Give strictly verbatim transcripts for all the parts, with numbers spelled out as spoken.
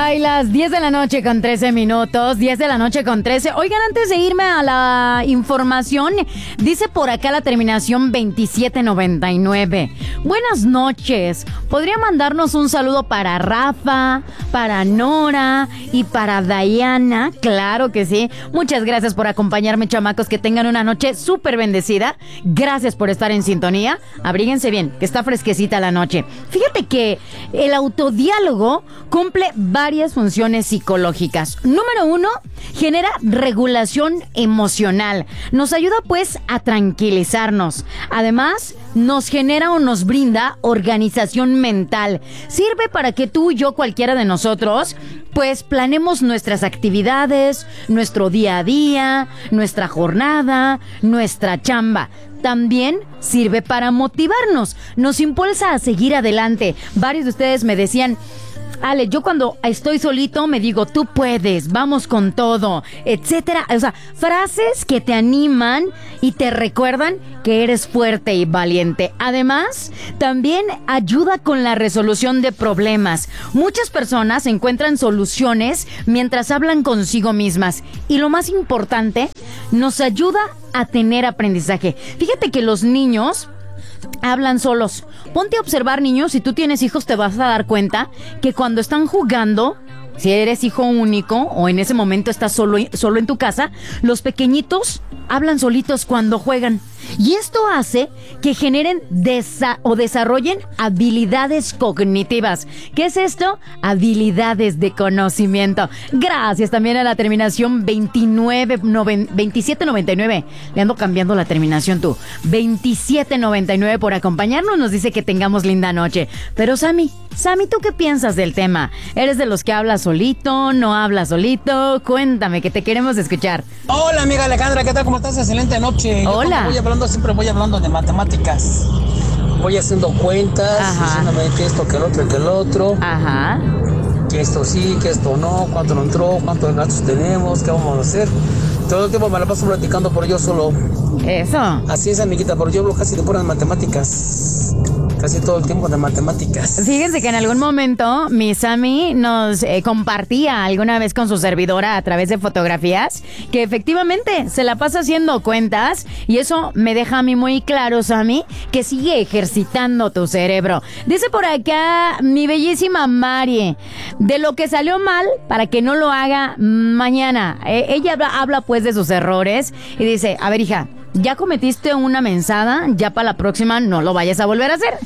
bailas? diez de la noche con trece minutos, diez de la noche con trece. Oigan, antes de irme a la información, dice por acá la terminación veintisiete noventa y nueve. Buenas noches. ¿Podría mandarnos un saludo para Rafa, para Nora y para Diana? Claro que sí. Muchas gracias por acompañarme, chamacos. Que tengan una noche súper bendecida. Gracias por estar en sintonía. Abríguense bien, que está fresquecita la noche. Fíjate que el autodiálogo cumple varias funciones psicológicas. Número uno, genera regulación emocional. Nos ayuda pues a tranquilizarnos. Además, nos genera o nos brinda organización mental. Sirve para que tú y yo, cualquiera de nosotros, pues planeemos nuestras actividades, nuestro día a día, nuestra jornada, nuestra chamba. También sirve para motivarnos, nos impulsa a seguir adelante. Varios de ustedes me decían: Ale, yo cuando estoy solito me digo, tú puedes, vamos con todo, etcétera. O sea, frases que te animan y te recuerdan que eres fuerte y valiente. Además, también ayuda con la resolución de problemas. Muchas personas encuentran soluciones mientras hablan consigo mismas. Y lo más importante, nos ayuda a tener aprendizaje. Fíjate que los niños hablan solos. Ponte a observar, niños, si tú tienes hijos te vas a dar cuenta que cuando están jugando, si eres hijo único o en ese momento estás solo, solo en tu casa, los pequeñitos hablan solitos cuando juegan. Y esto hace que generen desa- o desarrollen habilidades cognitivas. ¿Qué es esto? Habilidades de conocimiento. Gracias también a la terminación veintinueve, noven, veintisiete noventa y nueve. Le ando cambiando la terminación tú. veintisiete noventa y nueve por acompañarnos. Nos dice que tengamos linda noche. Pero Sammy, Sammy, ¿tú qué piensas del tema? ¿Eres de los que hablas solito? ¿No hablas solito? Cuéntame, que te queremos escuchar. Hola, amiga Alejandra, ¿qué tal? ¿Cómo estás? Excelente noche. Hola. Yo voy hablando, siempre voy hablando de matemáticas. Voy haciendo cuentas, Ajá. diciéndome que esto, que el otro, que el otro. Ajá. Que esto sí, que esto no, cuánto no entró, cuántos gastos tenemos, qué vamos a hacer. Todo el tiempo me la paso platicando por yo solo. Eso. Así es, amiguita, pero yo hablo casi de puras matemáticas. Casi todo el tiempo de matemáticas. Fíjense que en algún momento mi Sammy nos eh, compartía alguna vez con su servidora a través de fotografías que efectivamente se la pasa haciendo cuentas, y eso me deja a mí muy claro, Sammy, que sigue ejercitando tu cerebro. Dice por acá mi bellísima Mari, de lo que salió mal para que no lo haga mañana. Eh, ella habla, habla pues de sus errores y dice: a ver, hija, ya cometiste una mensada, ya para la próxima no lo vayas a volver a hacer.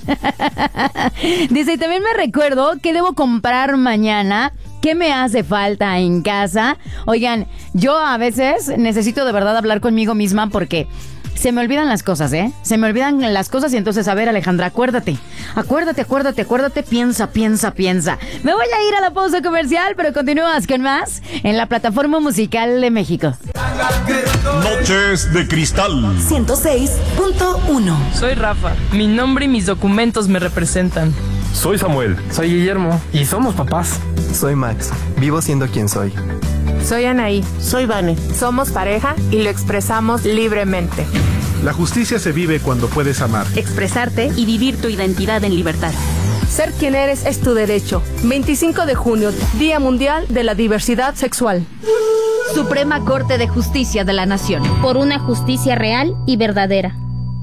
Dice, y también me recuerdo que debo comprar mañana. ¿Qué me hace falta en casa? Oigan, yo a veces necesito de verdad hablar conmigo misma porque se me olvidan las cosas, ¿eh? Se me olvidan las cosas y entonces, a ver, Alejandra, acuérdate. Acuérdate, acuérdate, acuérdate, piensa, piensa, piensa. Me voy a ir a la pausa comercial, pero continúas con más en la plataforma musical de México. Noches de Cristal ciento seis punto uno. Soy Rafa. Mi nombre y mis documentos me representan. Soy Samuel. Soy Guillermo. Y somos papás. Soy Max. Vivo siendo quien soy. Soy Anaí. Soy Vane. Somos pareja y lo expresamos libremente. La justicia se vive cuando puedes amar, expresarte y vivir tu identidad en libertad. Ser quien eres es tu derecho. veinticinco de junio, Día Mundial de la Diversidad Sexual. Suprema Corte de Justicia de la Nación. Por una justicia real y verdadera.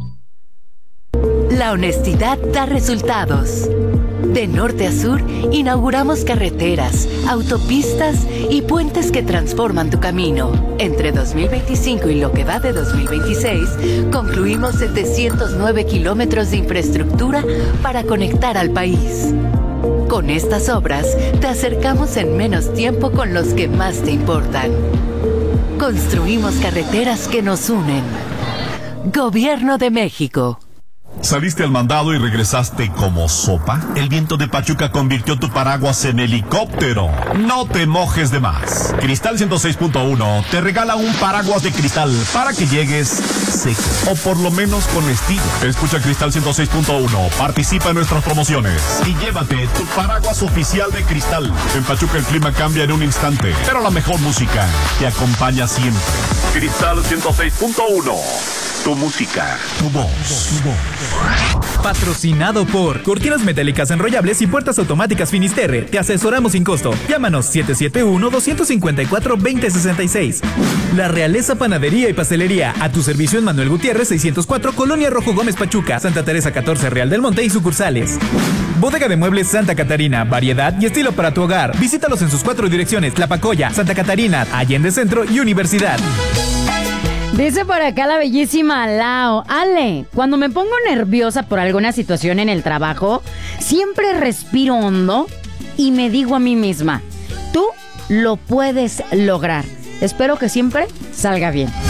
La honestidad da resultados. De norte a sur, inauguramos carreteras, autopistas y puentes que transforman tu camino. Entre dos mil veinticinco y lo que va de dos mil veintiséis, concluimos setecientos nueve kilómetros de infraestructura para conectar al país. Con estas obras, te acercamos en menos tiempo con los que más te importan. Construimos carreteras que nos unen. Gobierno de México. ¿Saliste al mandado y regresaste como sopa? El viento de Pachuca convirtió tu paraguas en helicóptero. No te mojes de más. Cristal ciento seis punto uno te regala un paraguas de cristal para que llegues seco, o por lo menos con estilo. Escucha Cristal ciento seis punto uno, participa en nuestras promociones y llévate tu paraguas oficial de Cristal. En Pachuca el clima cambia en un instante, pero la mejor música te acompaña siempre. Cristal ciento seis punto uno. Tu música, tu voz, tu voz. Patrocinado por Cortinas Metálicas Enrollables y Puertas Automáticas Finisterre. Te asesoramos sin costo. Llámanos siete siete uno, dos cinco cuatro, dos cero seis seis. La Realeza Panadería y Pastelería. A tu servicio en Manuel Gutiérrez seiscientos cuatro, Colonia Rojo Gómez Pachuca, Santa Teresa catorce, Real del Monte y sucursales. Bodega de Muebles Santa Catarina. Variedad y estilo para tu hogar. Visítalos en sus cuatro direcciones: Tlapacoya, Santa Catarina, Allende Centro y Universidad. Dice por acá la bellísima Lao: Ale, cuando me pongo nerviosa por alguna situación en el trabajo, siempre respiro hondo y me digo a mí misma, tú lo puedes lograr. Espero que siempre salga bien.